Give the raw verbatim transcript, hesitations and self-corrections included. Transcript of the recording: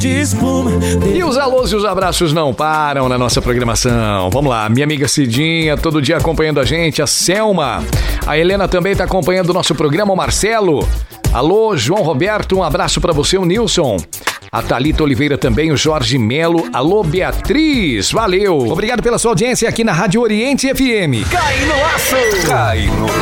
E os alôs e os abraços não param na nossa programação. Vamos lá, minha amiga Cidinha, todo dia acompanhando a gente, a Selma. A Helena também está acompanhando o nosso programa, o Marcelo. Alô, João Roberto, um abraço para você, o Nilson. A Thalita Oliveira também, o Jorge Melo. Alô, Beatriz, valeu. Obrigado pela sua audiência aqui na Rádio Oriente F M. Cai no laço! Cai no